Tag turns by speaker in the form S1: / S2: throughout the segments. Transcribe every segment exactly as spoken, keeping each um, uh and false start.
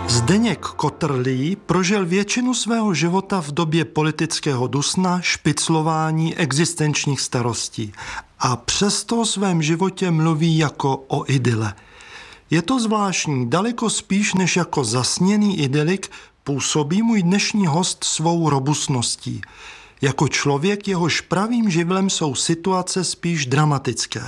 S1: Zdeněk Kotrlý prožil většinu svého života v době politického dusna, špiclování, existenčních starostí a přesto o svém životě mluví jako o idyle. Je to zvláštní, daleko spíš než jako zasněný idylik působí můj dnešní host svou robustností. Jako člověk, jehož pravým živlem jsou situace spíš dramatické.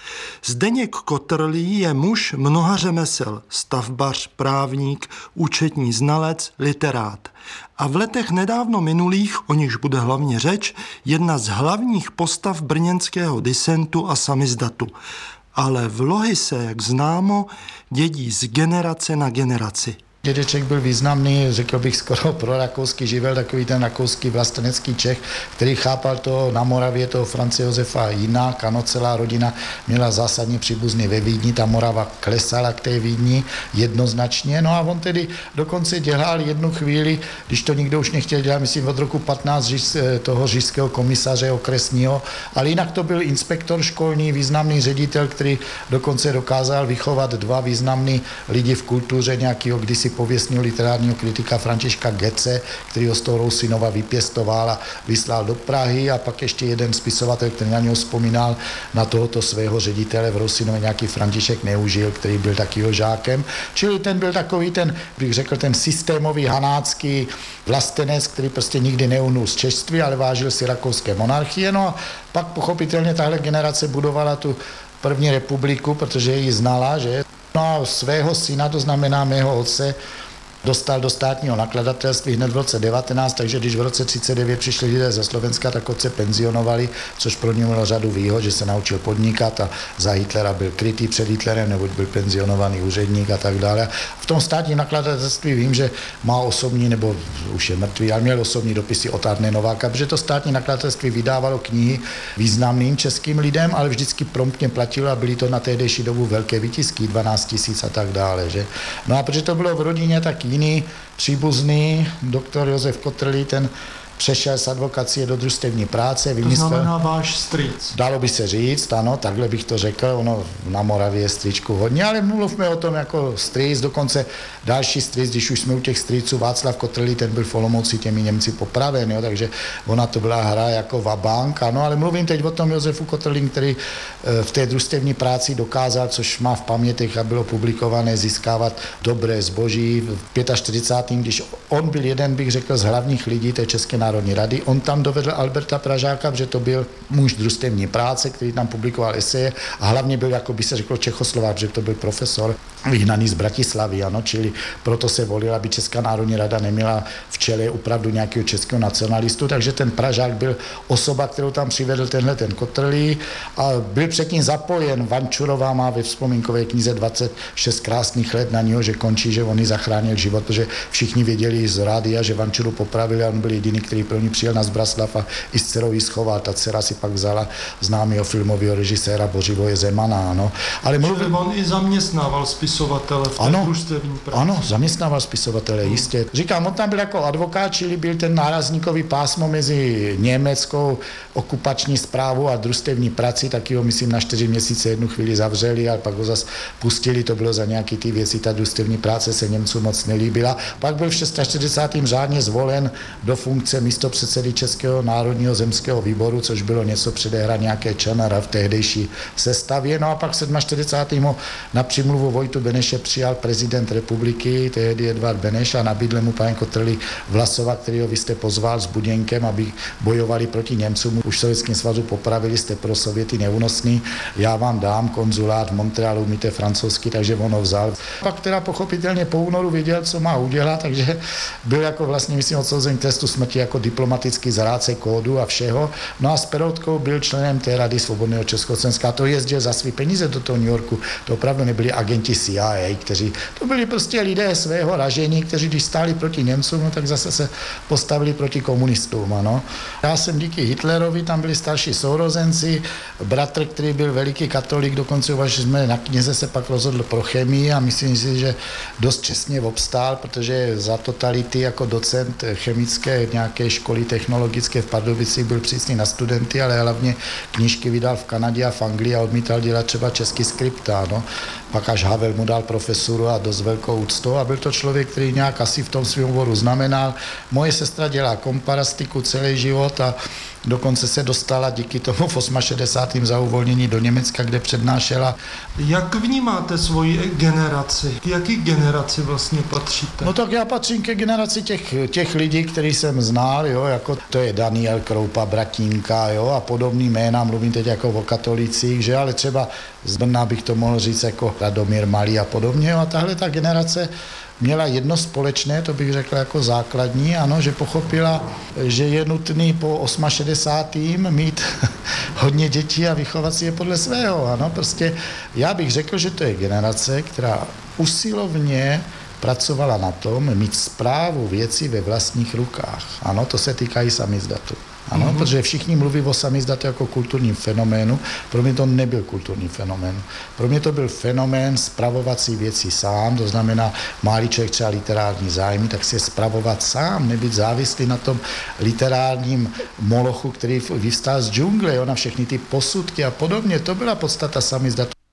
S1: Zdeněk Kotrlý je muž mnoha řemesel, stavbař, právník, účetní znalec, literát. A v letech nedávno minulých, o nichž bude hlavně řeč, jedna z hlavních postav brněnského disentu a samizdatu. Ale vlohy se, jak známo, dědí z generace na generaci.
S2: Dědeček byl významný, řekl bych skoro pro rakouský živel, takový ten rakouský vlastenecký Čech, který chápal to na Moravě, toho Franze Josefa jinak, ano, celá rodina měla zásadní příbuzný ve Vídni, ta Morava klesala k té Vídni jednoznačně, no a on tedy dokonce dělal jednu chvíli, když to nikdo už nechtěl dělat, myslím od roku patnáct toho říšského komisaře okresního, ale jinak to byl inspektor školní, významný ředitel, který dokonce dokázal vychovat dva významný lidi v kultuře, nějakého kdysi pověstního literárního kritika Františka Gece, který ho z toho Rousinova vypěstoval a vyslal do Prahy, a pak ještě jeden spisovatel, který na něho vzpomínal, na tohoto svého ředitele v Rousinově, nějaký František Neužil, který byl takýho žákem. Čili ten byl takový ten, bych řekl, ten systémový hanácký vlastenec, který prostě nikdy neuhnul z češství, ale vážil si rakouské monarchie. No a pak pochopitelně tahle generace budovala tu první republiku, protože ji znala, že? No a svého syna, to znamená mého otce, dostal do státního nakladatelství hned v roce devatenáct, takže když v roce třicet devět přišli lidé ze Slovenska, tak otce penzionovali, což pro něj mělo řadu výhod, že se naučil podnikat a za Hitlera byl krytý před Hitlerem, neboť byl penzionovaný úředník a tak dále. V tom státním nakladatelství vím, že má osobní, nebo už je mrtvý, ale měl osobní dopisy od Arne Nováka, protože to státní nakladatelství vydávalo knihy významným českým lidem, ale vždycky promptně platilo a byly to na tehdejší dobu velké výtisky, dvanáct tisíc a tak dále. Že? No a protože to bylo v rodině, tak jiný příbuzný, doktor Josef Kotrlý, ten přešel z advokacie do družstevní práce.
S1: Vymyslel, to znamená váš strýc.
S2: Dalo by se říct, ano, takhle bych to řekl, ono na Moravě je strýčku hodně, ale mluvme o tom jako strýc, dokonce další strýc, když už jsme u těch strýců, Václav Kotrlý, ten byl v Olomouci těmi Němci popraven, jo, takže ona to byla hra jako vabank, ano, ale mluvím teď o tom Josefu Kotrlým, který v té družstevní práci dokázal, což má v pamětech a bylo publikované, získávat dobré zboží. V čtyřicátém pátém když on byl jeden, bych řekl, z hlavních lidí té České národní rady, on tam dovedl Alberta Pražáka, protože to byl muž družstevní práce, který tam publikoval eseje a hlavně byl, jako by se řeklo, Čechoslovák, že to byl profesor vyhnaný z Bratislavy, ano, čili proto se volila, aby Česká národní rada neměla v čele opravdu nějakého českého nacionalistu, takže ten Pražák byl osoba, kterou tam přivedl tenhle ten Kotrlý a byl předtím zapojen. Vančurová má ve vzpomínkové knize dvacet šest krásných let na něho, že končí, že on jí zachránil život, protože všichni věděli z rádia, že Vančuru popravili a on byl jediný, který pro ní přijel na Zbraslav a i s dcerou ji schoval. Ta dcera si pak vzala známého filmového režiséra Bořivoje Zemana, ano. Ale
S1: mluvil... on i zaměstnával spisovatele v té družstevní práci.
S2: Ano, zaměstnával spisovatele, hmm. jistě. Říkám, on tam byl jako advokát, čili byl ten nárazníkový pásmo mezi německou okupační správou a družstevní prací, taky ho, myslím, na čtyři měsíce jednu chvíli zavřeli a pak ho zase pustili, to bylo za nějaký ty věci, ta družstevní práce se Němcům moc nelíbila. Pak byl v čtyřicátém šestém řádně zvolen do funkce místopředsedy Českého národního zemského výboru, což bylo něco předehra nějaké ČNR v tehdejší sestavě. No a pak čtyřicátém sedmém na přímluvu Vojtu Beneše přijal prezident republiky, tehdy Edvard Beneš, a nabídl mu paní Kotrlý Vlasova, kterého vy jste pozval s Buděnkem, aby bojovali proti Němcům. Už v Sovětském svazu popravili, jste pro Sověty neúnosný, já vám dám konzulát v Montrealu, umíte francouzsky, takže on ho vzal. Pak teda pochopitelně po únoru věděl, co má udělat, takže byl jako vlastně, myslím, odsouzen k trestu smrti jako diplomatický zrádce kódu a všeho. No a s Peroutkou byl členem té Rady svobodného Československa. To jezdil za svý peníze do toho New Yorku. To opravdu nebyli agenti C I A, kteří, to byli prostě lidé svého ražení, kteří když stáli proti Němcům, no, tak zase se postavili proti komunistům. Ano. Já jsem díky Hitlerovi, tam byli starší sourozenci, bratr, který byl veliký katolík, dokonce uvažujeme, na kněze se pak rozhodl pro chemii a myslím si, že dost čestně obstál, protože za totality jako docent chemické nějaké školy technologické v Pardubicích byl přísný na studenty, ale hlavně knížky vydal v Kanadě a v Anglii a odmítal dělat třeba český skripta. No. pak až Havel mu dal profesuru a dost velkou úctou a byl to člověk, který nějak asi v tom svém oboru znamenal. Moje sestra dělá komparastiku celý život a dokonce se dostala díky tomu v šedesátém osmém za uvolnění do Německa, kde přednášela.
S1: Jak vnímáte svoji generaci? K jaký generaci vlastně patříte?
S2: No tak já patřím ke generaci těch, těch lidí, který jsem znal, jo, jako to je Daniel Kroupa, Bratínka, jo, a podobný jména, mluvím teď jako o katolicích, že, ale třeba z Brna bych to mohl říct jako Radomír Malý a podobně, jo, a tahle ta generace měla jedno společné, to bych řekl jako základní, ano, že pochopila, že je nutný po šedesátém osmém mít hodně dětí a vychovat si je podle svého, ano, prostě já bych řekl, že to je generace, která usilovně pracovala na tom mít správu věcí ve vlastních rukách. Ano, to se týká i samizdatu. Ano, mm-hmm. Protože všichni mluví o samizdatu jako kulturním fenoménu. Pro mě to nebyl kulturní fenomén. Pro mě to byl fenomén spravovat si věci sám, to znamená, má-li člověk třeba literární zájmy, tak si je spravovat sám, nebyt závislý na tom literárním molochu, který vyvstal z džungle, jo, na všechny ty posudky a podobně. To byla podstata samizdatu.